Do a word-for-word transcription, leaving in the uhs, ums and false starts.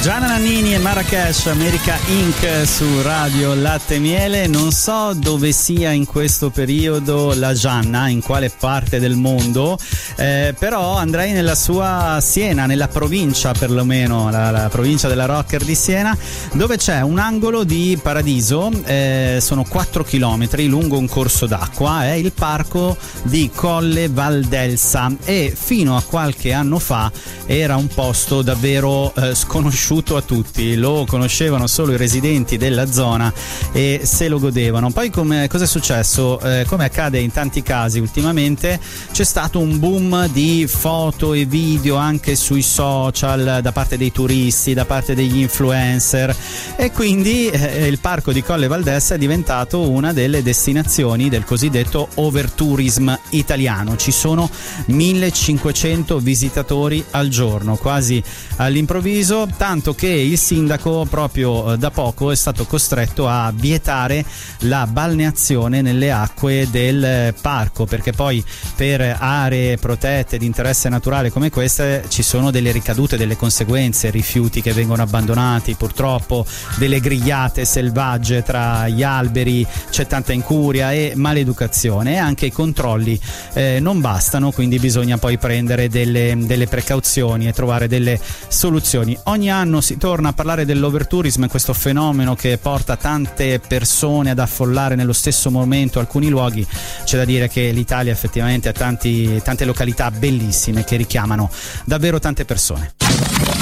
Gianna Nannini e Marrakesh, America Incorporated su Radio Latte e Miele. Non so dove sia in questo periodo la Gianna, in quale parte del mondo, eh, però andrei nella sua Siena, nella provincia perlomeno, la, la provincia della Rocker di Siena, dove c'è un angolo di paradiso, eh, sono quattro chilometri lungo un corso d'acqua, è il parco di Colle Valdelsa e fino a qualche anno fa era un posto davvero eh, sconosciuto a tutti, lo conoscevano solo i residenti della zona e se lo godevano. Poi come cosa è successo? Eh, come accade in tanti casi ultimamente, c'è stato un boom di foto e video anche sui social da parte dei turisti, da parte degli influencer, e quindi eh, il parco di Colle Valdelsa è diventato una delle destinazioni del cosiddetto overtourism italiano. Ci sono millecinquecento visitatori al giorno, quasi all'improvviso, tanto che il sindaco proprio da poco è stato costretto a vietare la balneazione nelle acque del parco, perché poi per aree protette di interesse naturale come queste ci sono delle ricadute, delle conseguenze, rifiuti che vengono abbandonati, purtroppo delle grigliate selvagge tra gli alberi, c'è tanta incuria e maleducazione, e anche i controlli eh, non bastano, quindi bisogna poi prendere delle, delle precauzioni e trovare delle soluzioni. Ogni anno si torna a parlare dell'overtourism, questo fenomeno che porta tante persone ad affollare nello stesso momento alcuni luoghi. C'è da dire che l'Italia effettivamente ha tanti, tante località bellissime che richiamano davvero tante persone.